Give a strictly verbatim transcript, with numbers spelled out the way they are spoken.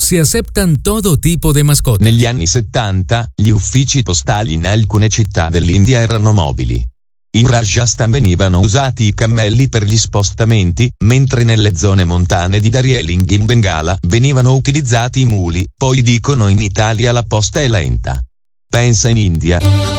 Se aceptan todo tipo de mascotas. Negli anni settanta, gli uffici postali in alcune città dell'India erano mobili. In Rajasthan venivano usati i cammelli per gli spostamenti, mentre nelle zone montane di Darjeeling in Bengala venivano utilizzati i muli. Poi dicono in Italia la posta è lenta. Pensa in India.